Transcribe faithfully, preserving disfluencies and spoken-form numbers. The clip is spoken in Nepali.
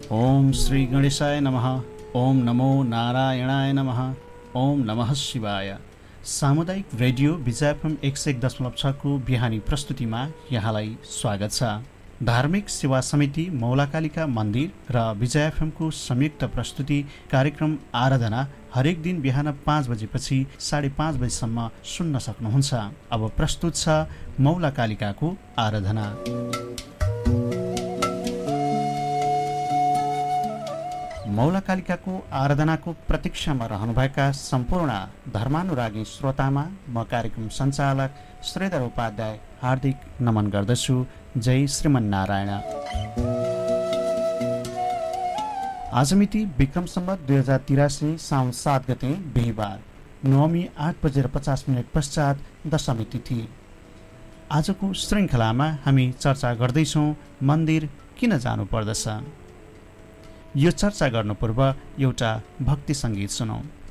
ओम श्री गणेशाय नमः। ओम नमो नारायणाय नमः। ओम नमः शिवाय। सामुदायिक रेडियो विजय एफएम एक सय एक दशमलव छको बिहानी प्रस्तुतिमा यहाँलाई स्वागत छ। धार्मिक सेवा समिति मौलाकालिका मन्दिर र विजय एफएमको संयुक्त प्रस्तुति कार्यक्रम आराधना हरेक दिन बिहान पाँच बजेपछि साढे पाँच बजेसम्म सुन्न सक्नुहुन्छ। अब प्रस्तुत छ मौलाकालिकाको आराधना। मौलाकालिकाको आराधनाको प्रतीक्षामा रहनुभएका सम्पूर्ण धर्मानुरागी श्रोतामा म कार्यक्रम सञ्चालक श्रीधर उपाध्याय हार्दिक नमन गर्दछु। जय श्रीमन्नारायण। आज मिति विक्रम सम्वत दुई हजार तिरासी साउन सात गते बिहिबार नवमी आठ बजेर पचास मिनट पश्चात दशमी तिथि। आजको श्रृङ्खलामा हामी चर्चा गर्दैछौँ मन्दिर किन जानु पर्दछ। यो चर्चा गर्नु पूर्व एउटा भक्ति सङ्गीत सुनौँ।